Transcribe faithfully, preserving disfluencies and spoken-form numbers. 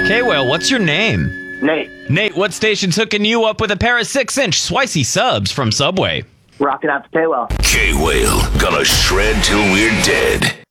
K-Whale, what's your name? Nate, Nate, what station's hooking you up with a pair of six-inch Slicey subs from Subway? rocking out the K-Well. K-Whale, gonna shred till we're dead.